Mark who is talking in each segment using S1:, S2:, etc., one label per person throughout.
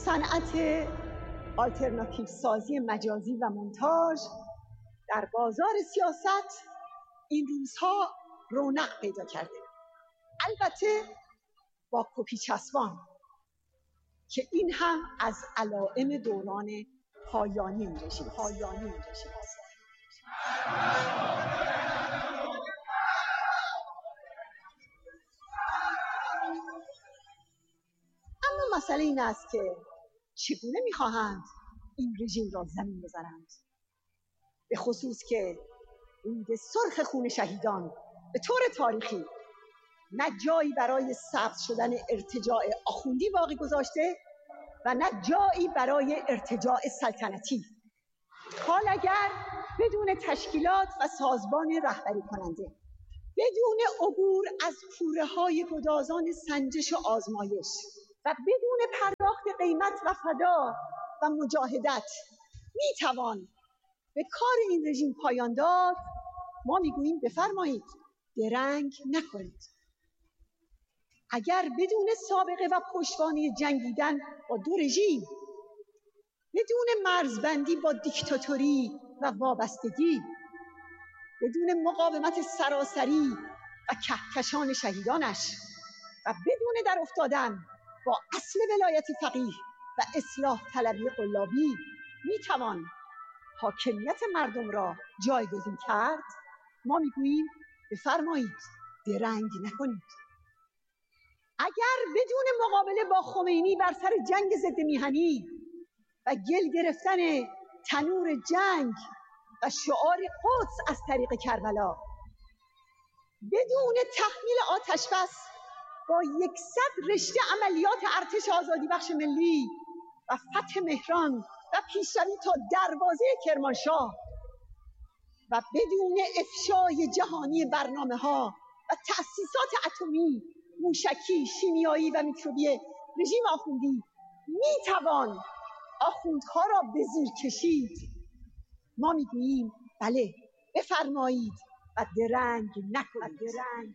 S1: صنعت آلترناتیو سازی مجازی و مونتاژ در بازار سیاست این روزها رونق پیدا کرده، البته با کپی چسبان که این هم از علائم دوران پایانی این رژیم است. اما مسئله این است که چگونه می‌خواهند این رژیم را زمین بزنند، به خصوص که رود سرخ خون شهیدان به طور تاریخی نه جایی برای ثبت شدن ارتجاع آخوندی باقی گذاشته و نه جایی برای ارتجاع سلطنتی. حال اگر بدون تشکیلات و سازمان رهبری کننده، بدون عبور از پوره‌های گدازان سنجش و آزمایش و بدون پرداخت قیمت و فدا و مجاهدت میتوان به کار این رژیم پایان داد، ما میگوییم بفرمایید درنگ نکنید. اگر بدون سابقه و پشتوانه جنگیدن با دو رژیم، بدون مرزبندی با دیکتاتوری و وابستگی، بدون مقاومت سراسری و کهکشان شهیدانش و بدون در افتادن با اصل ولایت فقیه و اصلاح طلبی قلابی میتوان حاکمیت مردم را جایگزین کرد، ما میگوییم بفرمایید درنگ نکنید. اگر بدون مقابله با خمینی بر سر جنگ ضد میهنی و گل گرفتن تنور جنگ و شعار قدس از طریق کربلا، بدون تحمیل آتش بس با 100 رشته عملیات ارتش آزادی بخش ملی و فتح مهران و پیشروی تا دروازه کرمانشاه و بدون افشای جهانی برنامه‌ها و تأسیسات اتمی، موشکی، شیمیایی و میکروبی رژیم آخوندی میتوان آخوندها را به زیر کشید، ما میگوییم بله بفرمایید و درنگ نکنید.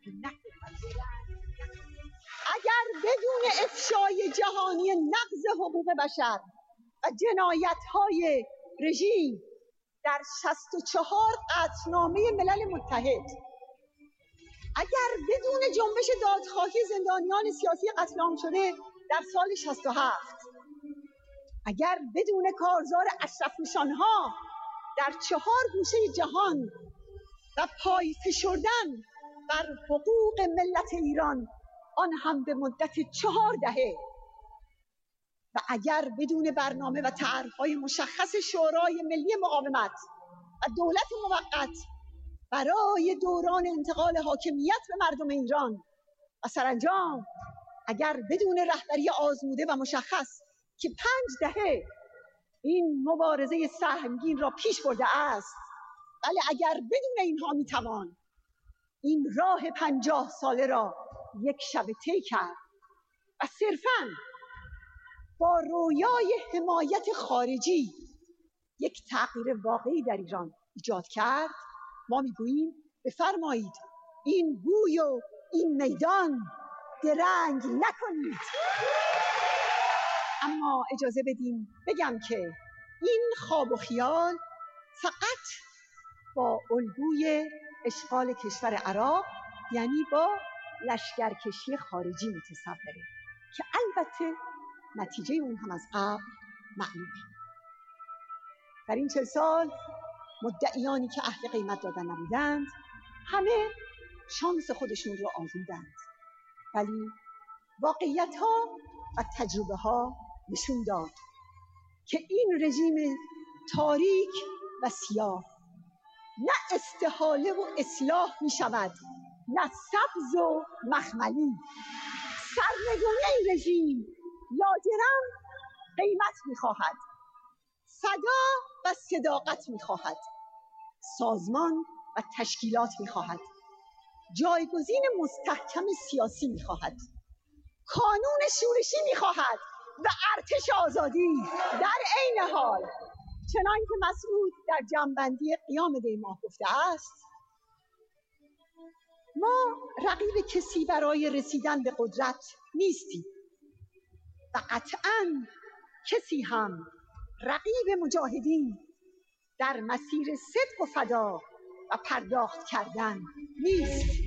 S1: اگر بدون افشای جهانی نقض حقوق بشر و جنایت‌های رژیم در 64 قطعنامه ملل متحد، اگر بدون جنبش دادخواهی زندانیان سیاسی قتل عام شده در سال 67، اگر بدون کارزار اشرف نشانها در 4 گوشه جهان و پای فشردن بر حقوق ملت ایران، آن هم به مدت 4 دهه، و اگر بدون برنامه و طرح‌های مشخص شورای ملی مقاومت و دولت موقت برای دوران انتقال حاکمیت به مردم ایران و سرانجام اگر بدون رهبری آزموده و مشخص که 5 دهه این مبارزه سهمگین را پیش برده است، بله اگر بدون اینها میتوان این راه 50 ساله را یک شب طی کرد و صرفاً با رویای حمایت خارجی یک تغییر واقعی در ایران ایجاد کرد، ما میگوییم بفرمایید این گوی و این میدان درنگ نکنید. اما اجازه بدیم بگم که این خواب و خیال فقط با الگوی اشغال کشور عراق، یعنی با لشکرکشی خارجی متصوره که البته نتیجه اون هم از قبل معلومه. در این 40 سال مدعیانی که اهل قیمت دادن نبودند همه شانس خودشون رو آزمودند، ولی واقعیت ها و تجربه ها نشون داد که این رژیم تاریک و سیاه نه استحاله و اصلاح می شود، نه سبز و مخملی. سرنگونی این رژیم لاجرم قیمت می خواهد، فدا و صداقت می خواهد، سازمان و تشکیلات می خواهد، جایگزین مستحکم سیاسی می خواهد، کانون شورشی می خواهد و ارتش آزادی. در عین حال چنان که مسعود در جمع‌بندی قیام دی ماه گفته است، ما رقیب کسی برای رسیدن به قدرت نیستیم و قطعاً کسی هم رقیب مجاهدین در مسیر صدق و فدا و پرداخت کردن نیست.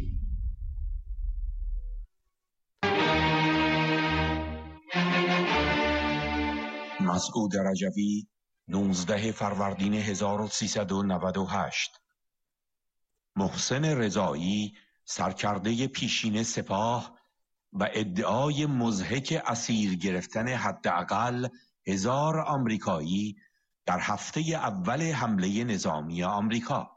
S2: مسعود رجوی 19 فروردین 1398. محسن رضایی سرکرده پیشین سپاه و ادعای مضحک اسیر گرفتن حداقل 1000 آمریکایی در هفته اول حمله نظامی آمریکا.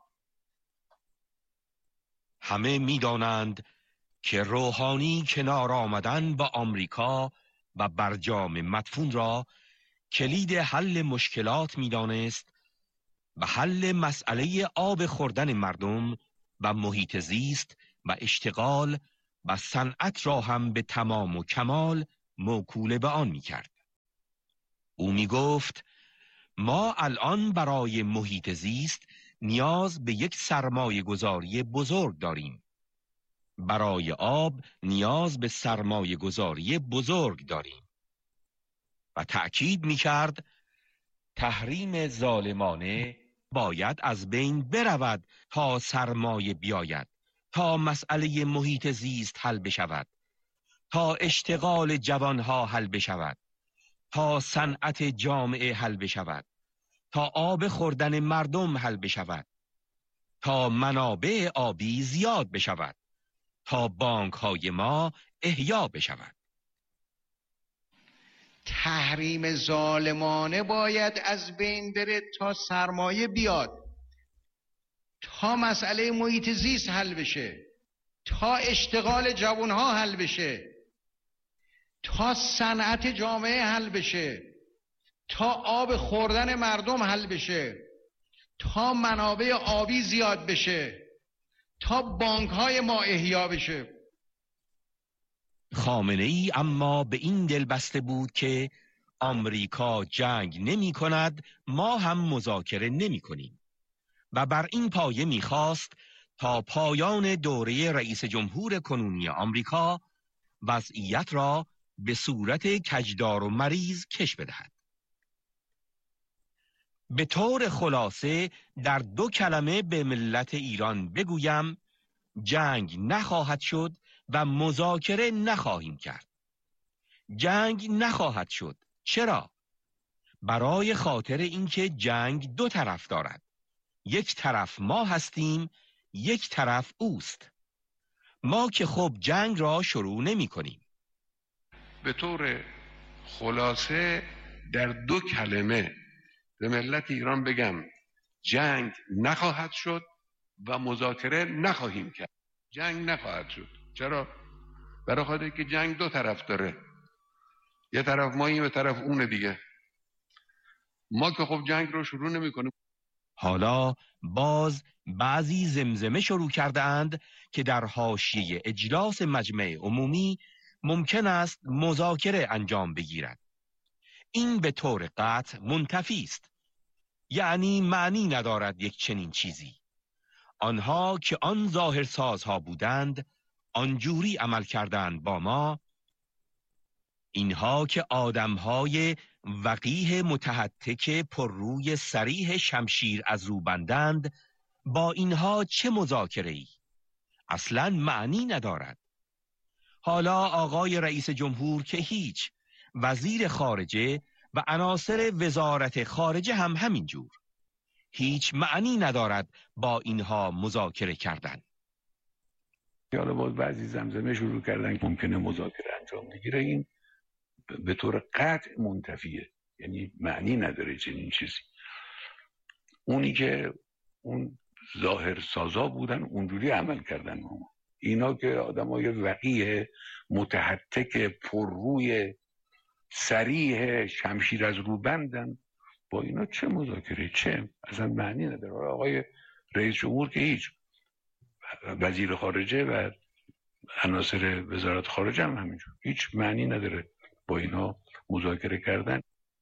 S3: همه می‌دانند که روحانی کنار آمدن با آمریکا و برجام مدفون را کلید حل مشکلات می‌دانست و حل مسئله آب خوردن مردم و محیط زیست و اشتغال و صنعت را هم به تمام و کمال موکول به آن می‌کرد. او می‌گفت ما الان برای محیط زیست نیاز به یک سرمایه گذاری بزرگ داریم. برای آب نیاز به سرمایه گذاری بزرگ داریم. و تأکید می‌کرد تحریم ظالمانه باید از بین برود تا سرمایه بیاید، تا مسئله محیط زیست حل بشود، تا اشتغال جوانها حل بشود، تا صنعت جامعه حل بشود، تا آب خوردن مردم حل بشود، تا منابع آبی زیاد بشود، تا بانک‌های ما احیا بشود.
S4: تحریم ظالمانه باید از بین بره تا سرمایه بیاد، تا مسئله محیط زیست حل بشه، تا اشتغال جوانها حل بشه، تا صنعت جامعه حل بشه، تا آب خوردن مردم حل بشه، تا منابع آبی زیاد بشه، تا بانک‌های ما احیا بشه.
S3: خامنه‌ای اما به این دل بسته بود که آمریکا جنگ نمی کند، ما هم مذاکره نمی کنیم و بر این پایه می خواست تا پایان دوره رئیس جمهور کنونی آمریکا وضعیت را به صورت کجدار و مریض کش بدهد. به طور خلاصه در 2 کلمه به ملت ایران بگویم جنگ نخواهد شد و مذاکره نخواهیم کرد. جنگ نخواهد شد. چرا؟ برای خاطر اینکه جنگ 2 طرف دارد. یک طرف ما هستیم، یک طرف اوست. ما که خب جنگ را شروع نمی کنیم.
S5: به طور خلاصه در 2 کلمه به ملت ایران بگم جنگ نخواهد شد و مذاکره نخواهیم کرد. جنگ نخواهد شد. چرا؟ برای خاطر که جنگ 2 طرف داره. یه طرف ماییم، یه طرف اونه دیگه. ما که خب جنگ رو شروع نمی کنیم.
S3: حالا باز بعضی زمزمه شروع کرده اند که در حاشیه اجلاس مجمع عمومی ممکن است مذاکره انجام بگیرد. این به طور قطع منتفی است. یعنی معنی ندارد یک چنین چیزی. آنها که آن ظاهرسازها بودند آنجوری عمل کردند با ما. اینها که آدمهای وقیح متحتک پر روی صریح شمشیر از رو بندند، با اینها چه مذاکره‌ای؟ اصلاً معنی ندارد. حالا آقای رئیس جمهور که هیچ، وزیر خارجه و عناصر وزارت خارجه هم همینجور. هیچ معنی ندارد با اینها مذاکره کردن.
S6: حالا باز بعضی زمزمه شروع کردن که ممکنه مذاکره انجام بگیره. این به طور قطع منتفیه، یعنی معنی نداره چنین چیزی. اونی که اون ظاهر سازا بودن اونجوری عمل کردن. اینا که آدمای وقیح متحتک پر روی صریح شمشیر از رو بندن، با اینا چه مذاکره؟ چه؟ اصلا معنی نداره. آقای رئیس جمهور که هیچ، وزیر خارجه و عناصر وزارت خارجه هم همینجور، هیچ معنی نداره با اینا مذاکره کردن.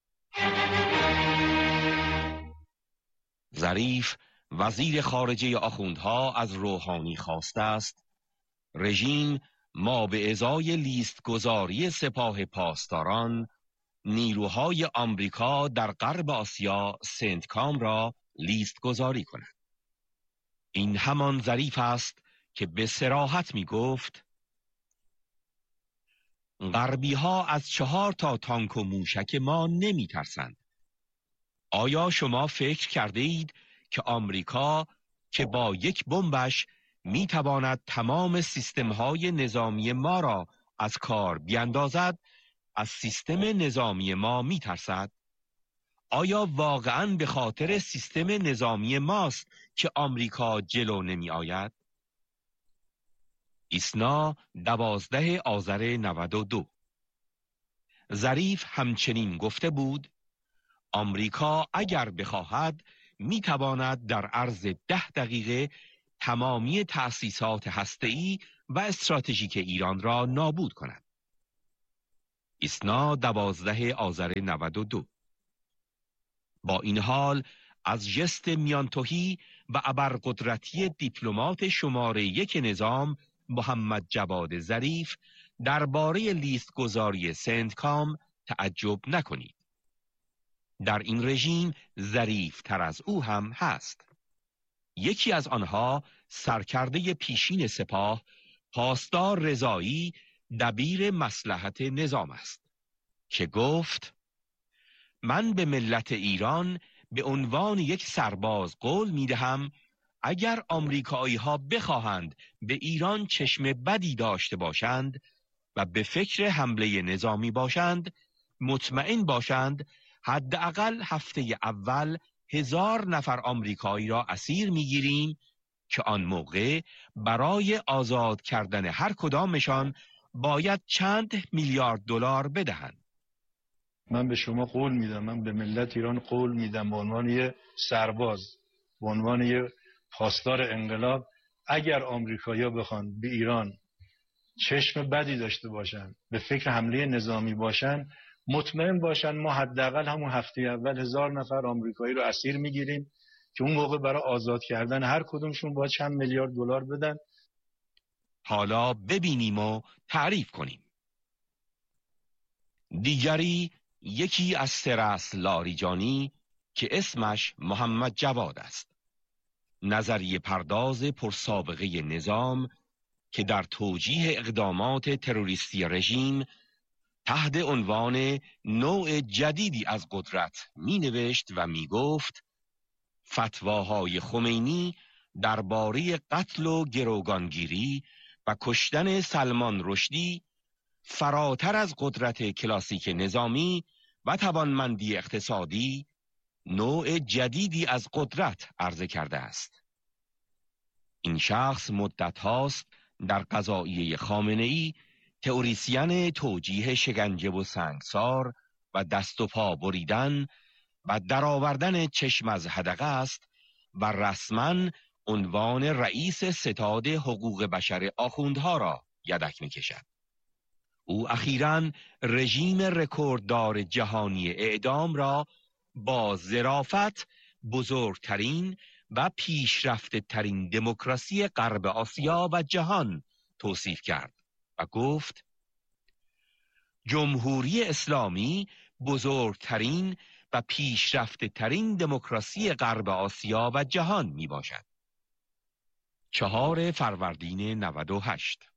S3: ظریف وزیر خارجه آخوندها از روحانی خواسته است رژیم ما به ازای لیست گذاری سپاه پاسداران نیروهای آمریکا در غرب آسیا سنتکام را لیست گذاری کند. این همان ظریف است که به صراحت می گفت غربی ها از 4 تا تانک و موشک ما نمی ترسند. آیا شما فکر کرده اید که آمریکا که با یک بمبش می تواند تمام سیستم های نظامی ما را از کار بیندازد، از سیستم نظامی ما می ترسد؟ آیا واقعاً به خاطر سیستم نظامی ماست که آمریکا جلو نمی آید؟ ایسنا 12 آذر 92. ظریف همچنین گفته بود آمریکا اگر بخواهد می تواند در عرض 10 دقیقه تمامی تأسیسات هسته‌ای و استراتژیک ایران را نابود کند. ایسنا 12 آذر 92. با این حال از ژست میانتوهی و ابرقدرتی دیپلمات شماره 1 نظام محمد جواد ظریف درباره لیست گذاری سنتکام تعجب نکنید. در این رژیم ظریف تر از او هم هست. یکی از آنها سرکرده پیشین سپاه پاسدار رضایی دبیر مصلحت نظام است که گفت من به ملت ایران به عنوان یک سرباز قول می دهم اگر آمریکایی ها بخواهند به ایران چشم بدی داشته باشند و به فکر حمله نظامی باشند، مطمئن باشند حداقل هفته اول 1000 نفر آمریکایی را اسیر میگیریم که آن موقع برای آزاد کردن هر کدامشان باید چند میلیارد دلار بدهند.
S7: من به شما قول میدم، من به ملت ایران قول میدم به عنوان یه سرباز، به عنوان یه پاسدار انقلاب، اگر آمریکایی‌ها بخوان به ایران چشم بدی داشته باشن، به فکر حمله نظامی باشن، مطمئن باشن ما حداقل همون هفته اول 1000 نفر آمریکایی رو اسیر میگیریم که اون موقع برای آزاد کردن هر کدومشون باید چند میلیارد دلار بدن.
S3: حالا ببینیم و تعریف کنیم. دیگری یکی از سرس لاریجانی که اسمش محمد جواد است. نظریه پرداز پرسابقه نظام که در توجیه اقدامات تروریستی رژیم تحت عنوان نوع جدیدی از قدرت می نوشت و می گفت فتواهای خمینی درباره قتل و گروگانگیری و کشتن سلمان رشدی فراتر از قدرت کلاسیک نظامی و توانمندی اقتصادی نوع جدیدی از قدرت عرضه کرده است. این شخص مدت هاست در قضاییه خامنه‌ای تئوریسین توجیه شکنجه و سنگسار و دست و پا بریدن و درآوردن چشم از حدقه است و رسما عنوان رئیس ستاد حقوق بشر آخوندها را یدک می‌کشد. او اخیراً رژیم رکورددار جهانی اعدام را با ظرافت بزرگترین و پیشرفته ترین دموکراسی غرب آسیا و جهان توصیف کرد و گفت جمهوری اسلامی بزرگترین و پیشرفته ترین دموکراسی غرب آسیا و جهان می باشد. 4 فروردین 98.